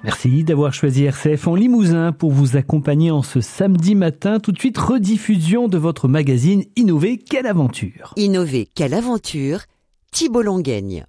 Merci d'avoir choisi RCF en Limousin pour vous accompagner en ce samedi matin. Tout de suite, rediffusion de votre magazine Innover, quelle aventure! Innover, quelle aventure! Thibault Longueigne.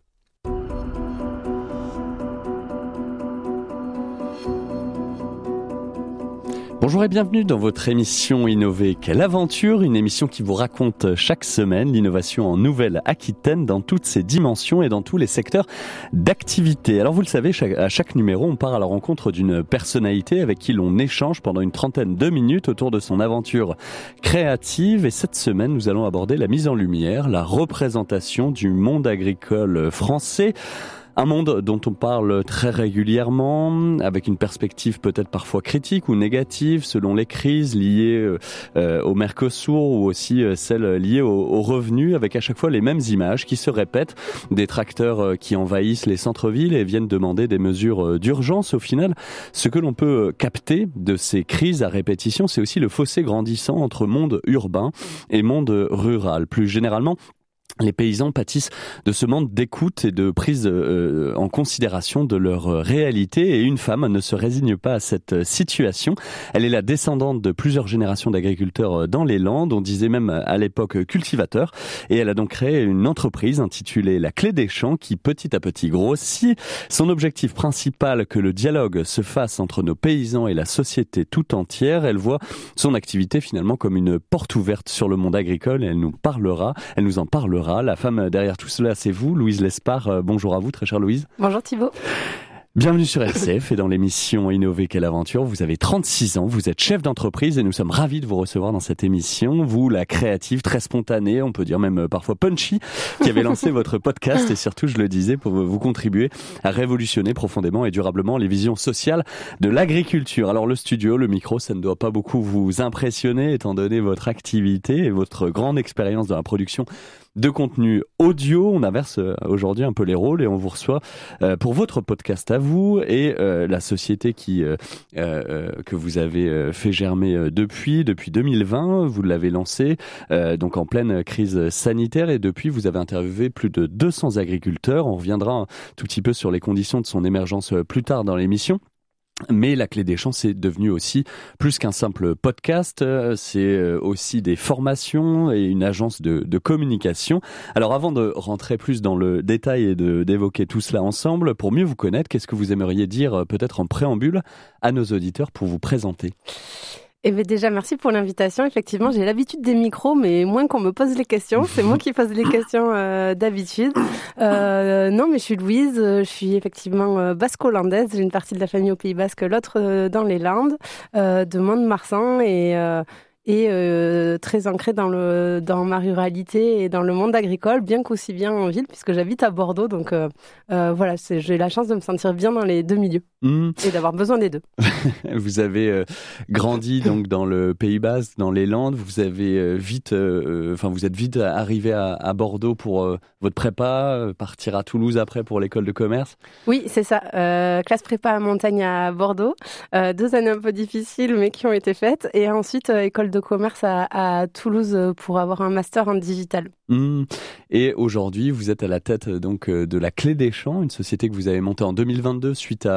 Bonjour et bienvenue dans votre émission Innover, quelle aventure, une émission qui vous raconte chaque semaine l'innovation en Nouvelle-Aquitaine dans toutes ses dimensions et dans tous les secteurs d'activité. Alors vous le savez, à chaque numéro, on part à la rencontre d'une personnalité avec qui l'on échange pendant une trentaine de minutes autour de son aventure créative. Et cette semaine, nous allons aborder la mise en lumière, la représentation du monde agricole français. Un monde dont on parle très régulièrement, avec une perspective peut-être parfois critique ou négative selon les crises liées au Mercosur ou aussi celles liées aux revenus, avec à chaque fois les mêmes images qui se répètent, des tracteurs qui envahissent les centres-villes et viennent demander des mesures d'urgence. Au final, ce que l'on peut capter de ces crises à répétition, c'est aussi le fossé grandissant entre monde urbain et monde rural. Plus généralement, les paysans pâtissent de ce manque d'écoute et de prise en considération de leur réalité, et une femme ne se résigne pas à cette situation. Elle est la descendante de plusieurs générations d'agriculteurs dans les Landes, on disait même à l'époque cultivateurs, et elle a donc créé une entreprise intitulée La Clé des Champs qui petit à petit grossit. Son objectif principal, que le dialogue se fasse entre nos paysans et la société tout entière. Elle voit son activité finalement comme une porte ouverte sur le monde agricole, et elle nous en parlera. La femme derrière tout cela, c'est vous, Louise Lespard. Bonjour à vous, très chère Louise. Bonjour Thibault. Bienvenue sur RCF et dans l'émission Innover, quelle aventure. Vous avez 36 ans, vous êtes chef d'entreprise et nous sommes ravis de vous recevoir dans cette émission. Vous, la créative, très spontanée, on peut dire même parfois punchy, qui avez lancé votre podcast et surtout, je le disais, pour vous contribuer à révolutionner profondément et durablement les visions sociales de l'agriculture. Alors le studio, le micro, ça ne doit pas beaucoup vous impressionner étant donné votre activité et votre grande expérience dans la production de contenu audio. On inverse aujourd'hui un peu les rôles et on vous reçoit pour votre podcast à vous et la société que vous avez fait germer depuis 2020. Vous l'avez lancé donc en pleine crise sanitaire, et depuis vous avez interviewé plus de 200 agriculteurs. On reviendra un tout petit peu sur les conditions de son émergence plus tard dans l'émission. Mais La Clé des Champs, c'est devenu aussi plus qu'un simple podcast, c'est aussi des formations et une agence de communication. Alors avant de rentrer plus dans le détail et d'évoquer tout cela ensemble, pour mieux vous connaître, qu'est-ce que vous aimeriez dire peut-être en préambule à nos auditeurs pour vous présenter ? Eh bien déjà, merci pour l'invitation. Effectivement, j'ai l'habitude des micros, mais moins qu'on me pose les questions. C'est moi qui pose les questions d'habitude. Non, mais je suis Louise, je suis effectivement basco-hollandaise. J'ai une partie de la famille au Pays Basque, l'autre dans les Landes, de Mont-de-Marsan, et très ancrée dans ma ruralité et dans le monde agricole, bien qu'aussi bien en ville, puisque j'habite à Bordeaux. Donc voilà, j'ai la chance de me sentir bien dans les deux milieux et d'avoir besoin des deux. Vous avez grandi donc dans le Pays Basque, dans les Landes. Vous avez vous êtes vite arrivé à Bordeaux pour votre prépa, partir à Toulouse après pour l'école de commerce. Oui, c'est ça. Classe prépa à montagne à Bordeaux. 2 années un peu difficiles, mais qui ont été faites. Et ensuite, école de commerce à Toulouse pour avoir un master en digital. Et aujourd'hui, vous êtes à la tête donc de La Clé des Champs, une société que vous avez montée en 2022 suite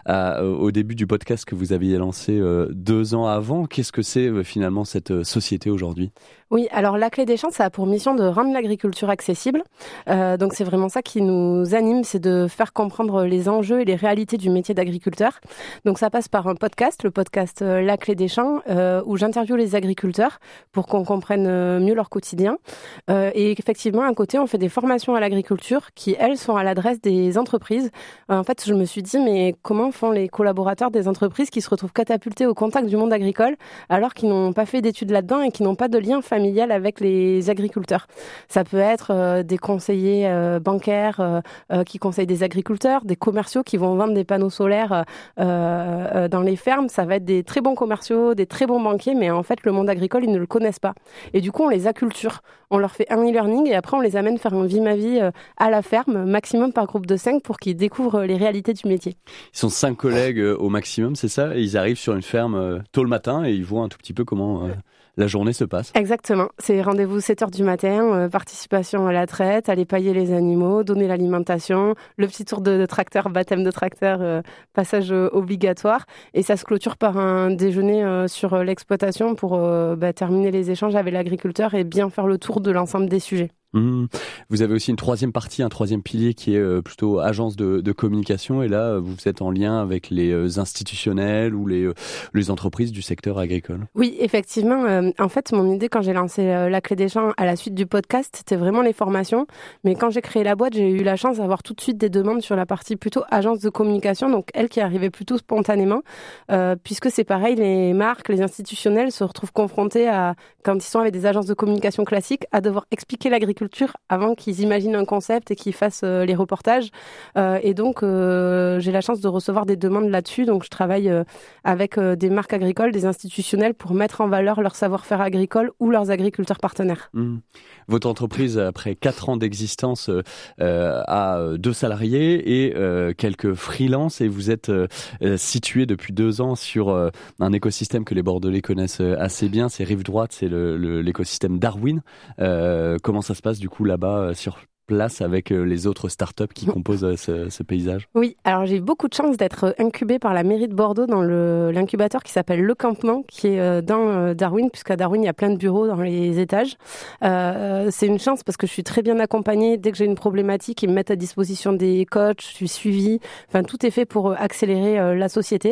au début du podcast que vous aviez lancé 2 ans avant. Qu'est-ce que c'est finalement cette société aujourd'hui ? Oui, alors La Clé des Champs, ça a pour mission de rendre l'agriculture accessible. Donc c'est vraiment ça qui nous anime, c'est de faire comprendre les enjeux et les réalités du métier d'agriculteur. Donc ça passe par un podcast, le podcast La Clé des Champs, où j'interviewe les agriculteurs pour qu'on comprenne mieux leur quotidien. Et effectivement, à côté, on fait des formations à l'agriculture qui, elles, sont à l'adresse des entreprises. En fait, je me suis dit, mais comment font les collaborateurs des entreprises qui se retrouvent catapultés au contact du monde agricole alors qu'ils n'ont pas fait d'études là-dedans et qui n'ont pas de lien familial avec les agriculteurs. Ça peut être des conseillers bancaires qui conseillent des agriculteurs, des commerciaux qui vont vendre des panneaux solaires dans les fermes. Ça va être des très bons commerciaux, des très bons banquiers, mais en fait, le monde agricole, ils ne le connaissent pas. Et du coup, on les acculture. On leur fait un e-learning et après, on les amène faire un vie-ma-vie à la ferme, maximum par groupe de 5 pour qu'ils découvrent les réalités du métier. Ils sont 5 collègues au maximum, c'est ça ? Et ils arrivent sur une ferme tôt le matin et ils voient un tout petit peu comment la journée se passe. Exactement. C'est rendez-vous 7h du matin, participation à la traite, aller pailler les animaux, donner l'alimentation, le petit tour de tracteur, baptême de tracteur, passage obligatoire. Et ça se clôture par un déjeuner sur l'exploitation pour terminer les échanges avec l'agriculteur et bien faire le tour de l'ensemble des sujets. Vous avez aussi une troisième partie, un troisième pilier qui est plutôt agence de communication. Et là, vous êtes en lien avec les institutionnels ou les entreprises du secteur agricole. Oui, effectivement. En fait, mon idée quand j'ai lancé La Clé des Champs à la suite du podcast, c'était vraiment les formations. Mais quand j'ai créé la boîte, j'ai eu la chance d'avoir tout de suite des demandes sur la partie plutôt agence de communication. Donc, elle qui arrivait plutôt spontanément, puisque c'est pareil, les marques, les institutionnels se retrouvent confrontés à, quand ils sont avec des agences de communication classiques, à devoir expliquer l'agriculture avant qu'ils imaginent un concept et qu'ils fassent les reportages. Et donc, j'ai la chance de recevoir des demandes là-dessus. Donc, je travaille avec des marques agricoles, des institutionnels pour mettre en valeur leur savoir-faire agricole ou leurs agriculteurs partenaires. Votre entreprise, après 4 ans d'existence, a 2 salariés et quelques freelances. Et vous êtes situé depuis 2 ans sur un écosystème que les Bordelais connaissent assez bien. C'est Rive Droite, c'est l'écosystème Darwin. Comment ça se passe du coup là-bas sur place avec les autres startups qui composent ce paysage? Oui, alors j'ai eu beaucoup de chance d'être incubée par la mairie de Bordeaux dans l'incubateur qui s'appelle Le Campement, qui est dans Darwin, puisqu'à Darwin, il y a plein de bureaux dans les étages. C'est une chance parce que je suis très bien accompagnée. Dès que j'ai une problématique, ils me mettent à disposition des coachs, je suis suivie. Enfin, tout est fait pour accélérer la société.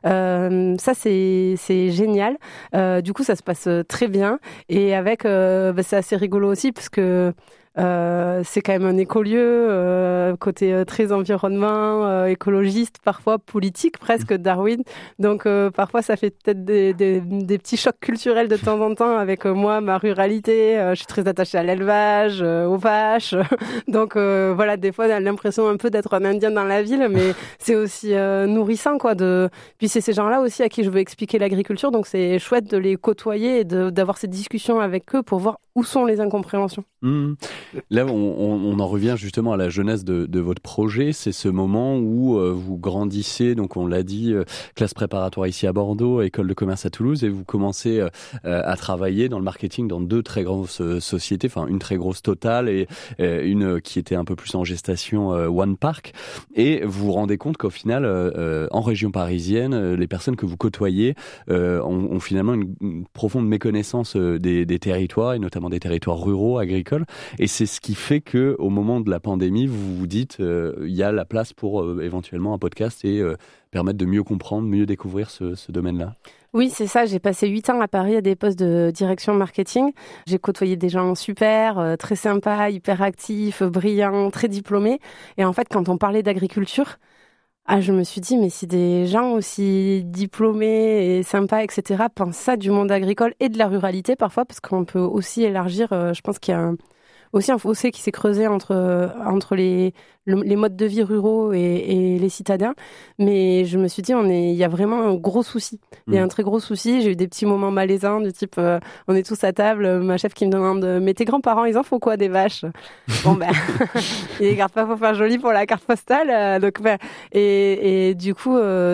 Ça, c'est génial. Du coup, ça se passe très bien. Et avec, c'est assez rigolo aussi parce que c'est quand même un écolieu, côté très environnement, écologiste, parfois politique presque, Darwin. Donc parfois ça fait peut-être des petits chocs culturels de temps en temps avec moi, ma ruralité. Je suis très attachée à l'élevage, aux vaches. Donc voilà, des fois on a l'impression un peu d'être un Indien dans la ville, mais c'est aussi nourrissant quoi. Puis c'est ces gens-là aussi à qui je veux expliquer l'agriculture, donc c'est chouette de les côtoyer et d'avoir cette discussion avec eux pour voir où sont les incompréhensions. Là, on en revient justement à la jeunesse de votre projet. C'est ce moment où vous grandissez, donc on l'a dit, classe préparatoire ici à Bordeaux, école de commerce à Toulouse, et vous commencez à travailler dans le marketing dans 2 très grosses sociétés, enfin une très grosse Total et une qui était un peu plus en gestation, One Park. Et vous vous rendez compte qu'au final, en région parisienne, les personnes que vous côtoyez ont finalement une profonde méconnaissance des territoires, et notamment des territoires ruraux, agricoles. Et c'est ce qui fait que, au moment de la pandémie, vous vous dites, il y a la place pour éventuellement un podcast et permettre de mieux comprendre, mieux découvrir ce domaine-là. Oui, c'est ça. J'ai passé 8 ans à Paris à des postes de direction marketing. J'ai côtoyé des gens super, très sympas, hyper actifs, brillants, très diplômés. Et en fait, quand on parlait d'agriculture, je me suis dit, mais si des gens aussi diplômés et sympas, etc., pensent ça du monde agricole et de la ruralité parfois, parce qu'on peut aussi élargir, je pense qu'il y a aussi un fossé qui s'est creusé entre les modes de vie ruraux et les citadins. Mais je me suis dit, il y a vraiment un gros souci. Il y a un très gros souci. J'ai eu des petits moments malaisants du type, on est tous à table, ma chef qui me demande, mais tes grands-parents, ils en font quoi des vaches? Bon, ils les gardent pas pour faire joli pour la carte postale. Donc, et du coup,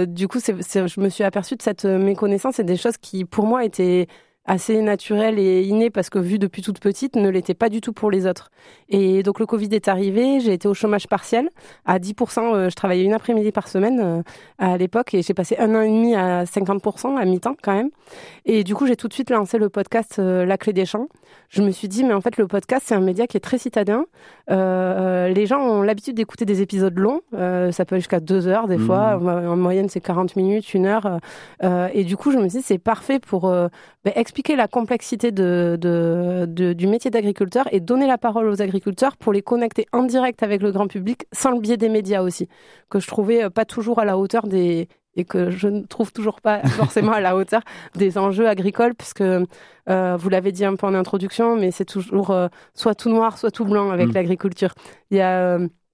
je me suis aperçue de cette méconnaissance et des choses qui, pour moi, étaient assez naturel et inné parce que vu depuis toute petite, ne l'était pas du tout pour les autres. Et donc le Covid est arrivé, j'ai été au chômage partiel à 10%, je travaillais une après-midi par semaine à l'époque et j'ai passé 1 an et demi à 50% à mi-temps quand même. Et du coup, j'ai tout de suite lancé le podcast La Clé des Champs. Je me suis dit, mais en fait, le podcast, c'est un média qui est très citadin. Les gens ont l'habitude d'écouter des épisodes longs, ça peut aller jusqu'à 2 heures des fois, en moyenne c'est 40 minutes, 1 heure. Et du coup, je me suis dit, c'est parfait pour expliquer la complexité du métier d'agriculteur et donner la parole aux agriculteurs pour les connecter en direct avec le grand public sans le biais des médias aussi, que je trouvais pas toujours à la hauteur et que je ne trouve toujours pas forcément à la hauteur des enjeux agricoles, puisque vous l'avez dit un peu en introduction, mais c'est toujours soit tout noir, soit tout blanc avec l'agriculture. Il y a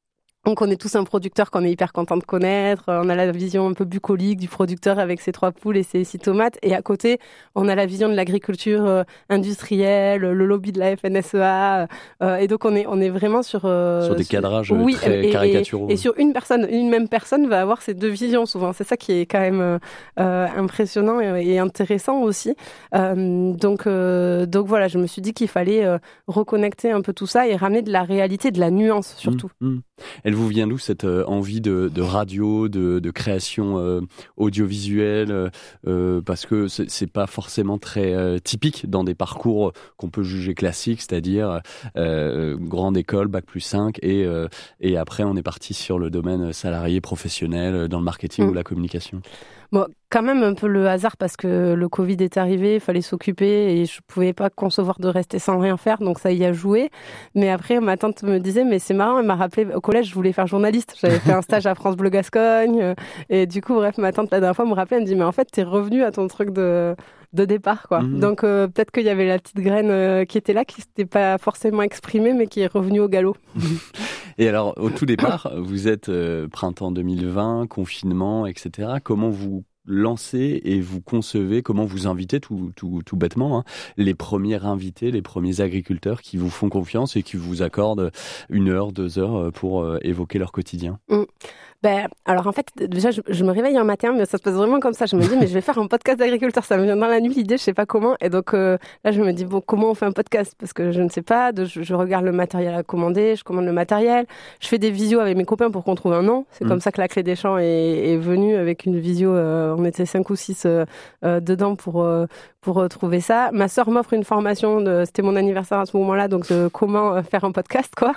On connaît tous un producteur qu'on est hyper content de connaître. On a la vision un peu bucolique du producteur avec ses 3 poules et ses 6 tomates. Et à côté, on a la vision de l'agriculture industrielle, le lobby de la FNSEA. Et donc, on est vraiment sur des cadrages très caricaturaux. Et sur une même personne va avoir ces 2 visions souvent. C'est ça qui est quand même impressionnant et intéressant aussi. Donc voilà, je me suis dit qu'il fallait reconnecter un peu tout ça et ramener de la réalité, de la nuance surtout. Elle vous vient d'où cette envie de radio, de création audiovisuelle parce que c'est pas forcément très typique dans des parcours qu'on peut juger classiques, c'est-à-dire grande école, bac+5 et après on est parti sur le domaine salarié, professionnel, dans le marketing ou la communication. Bon, quand même un peu le hasard parce que le Covid est arrivé, il fallait s'occuper et je pouvais pas concevoir de rester sans rien faire, donc ça y a joué. Mais après, ma tante me disait, mais c'est marrant, elle m'a rappelé, au collège, je voulais faire journaliste. J'avais fait un stage à France Bleu Gascogne. Et du coup, bref, ma tante, la dernière fois, me rappelait, elle me dit, mais en fait, t'es revenu à ton truc de départ, quoi. Donc, peut-être qu'il y avait la petite graine qui était là, qui s'était pas forcément exprimée, mais qui est revenue au galop. Et alors, au tout départ, vous êtes printemps 2020, confinement, etc. Comment vous lancez et vous concevez, comment vous invitez tout bêtement les premiers invités, les premiers agriculteurs qui vous font confiance et qui vous accordent 1 heure, 2 heures pour évoquer leur quotidien? Alors en fait, déjà, je me réveille un matin, mais ça se passe vraiment comme ça. Je me dis, mais je vais faire un podcast d'agriculteur. Ça me vient dans la nuit, l'idée, je sais pas comment. Et donc là, je me dis, bon, comment on fait un podcast? Parce que je ne sais pas. Je regarde le matériel à commander, je commande le matériel. Je fais des visios avec mes copains pour qu'on trouve un nom. C'est comme ça que la Clé des Champs est venue avec une visio. On était 5 ou 6 dedans pour trouver ça. Ma sœur m'offre une formation, c'était mon anniversaire à ce moment-là, donc comment faire un podcast, quoi.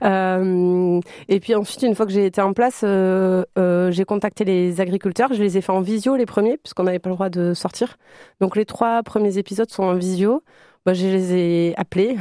Et puis ensuite, une fois que j'ai été en place, j'ai contacté les agriculteurs. Je les ai fait en visio les premiers, puisqu'on n'avait pas le droit de sortir. Donc les 3 premiers épisodes sont en visio. Je les ai appelés.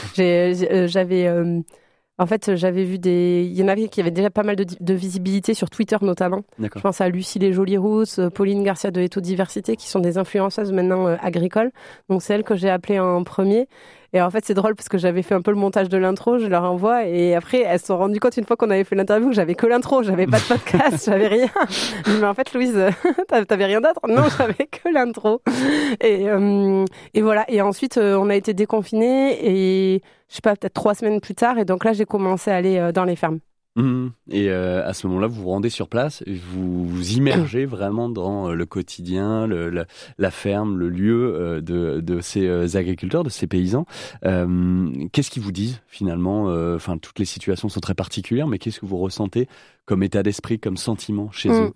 En fait, j'avais vu il y en avait qui avaient déjà pas mal de visibilité sur Twitter notamment. D'accord. Je pense à Lucie Les Jolies Rousses, Pauline Garcia de Eto Diversité, qui sont des influenceuses maintenant agricoles. Donc c'est elles que j'ai appelées en premier. Et en fait, c'est drôle parce que j'avais fait un peu le montage de l'intro, je leur envoie et après, elles se sont rendues compte une fois qu'on avait fait l'interview que j'avais que l'intro, j'avais pas de podcast, j'avais rien. Je dis, mais en fait, Louise, t'avais rien d'autre? Non, j'avais que l'intro. Et voilà. Et ensuite, on a été déconfinés et je sais pas, peut-être 3 semaines plus tard. Et donc là, j'ai commencé à aller dans les fermes. Et à ce moment-là, vous vous rendez sur place et vous vous immergez vraiment dans le quotidien, la ferme, le lieu de ces agriculteurs, de ces paysans. Qu'est-ce qu'ils vous disent finalement? Toutes les situations sont très particulières, mais qu'est-ce que vous ressentez comme état d'esprit, comme sentiment chez eux?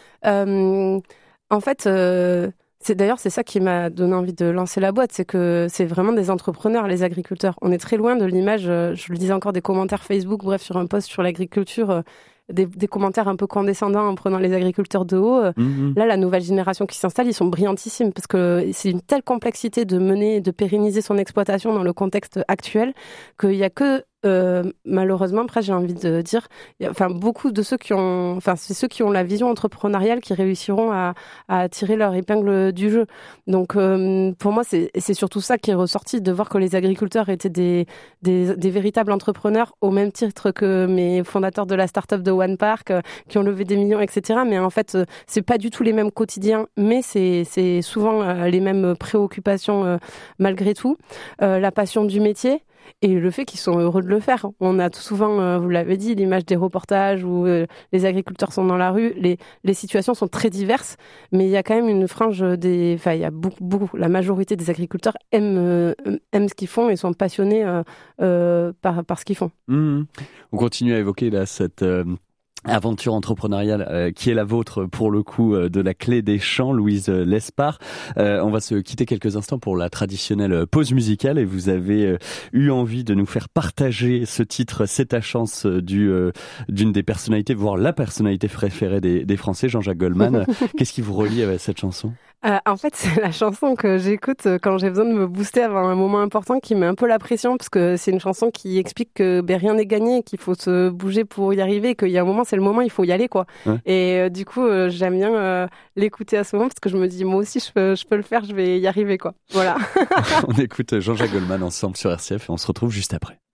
En fait... c'est ça qui m'a donné envie de lancer la boîte, c'est que c'est vraiment des entrepreneurs, les agriculteurs. On est très loin de l'image, je le disais encore, des commentaires Facebook, bref, sur un post sur l'agriculture, des commentaires un peu condescendants en prenant les agriculteurs de haut. Là, la nouvelle génération qui s'installe, ils sont brillantissimes parce que c'est une telle complexité de mener, de pérenniser son exploitation dans le contexte actuel qu'il y a que malheureusement, après j'ai envie de dire, beaucoup de ceux c'est ceux qui ont la vision entrepreneuriale qui réussiront à tirer leur épingle du jeu. Donc pour moi, c'est surtout ça qui est ressorti, de voir que les agriculteurs étaient des véritables entrepreneurs au même titre que mes fondateurs de la start-up de One Park qui ont levé des millions, etc. Mais en fait, c'est pas du tout les mêmes quotidiens, mais c'est souvent les mêmes préoccupations malgré tout. La passion du métier. Et le fait qu'ils sont heureux de le faire. On a tout souvent, vous l'avez dit, l'image des reportages où les agriculteurs sont dans la rue. Les situations sont très diverses, mais il y a quand même une frange il y a beaucoup, la majorité des agriculteurs aiment ce qu'ils font et sont passionnés par ce qu'ils font. On continue à évoquer là cette aventure entrepreneuriale qui est la vôtre pour le coup de la Clé des Champs, Louise Lespard. On va se quitter quelques instants pour la traditionnelle pause musicale et vous avez eu envie de nous faire partager ce titre C'est ta chance d'une des personnalités, voire la personnalité préférée des Français, Jean-Jacques Goldman. Qu'est-ce qui vous relie avec cette chanson? En fait, c'est la chanson que j'écoute quand j'ai besoin de me booster avant un moment important qui met un peu la pression parce que c'est une chanson qui explique que rien n'est gagné, qu'il faut se bouger pour y arriver, qu'il y a un moment, c'est le moment, il faut y aller, quoi. Ouais. Et du coup, j'aime bien l'écouter à ce moment parce que je me dis, moi aussi, je peux le faire, je vais y arriver, quoi. Voilà. On écoute Jean-Jacques Goldman ensemble sur RCF et on se retrouve juste après.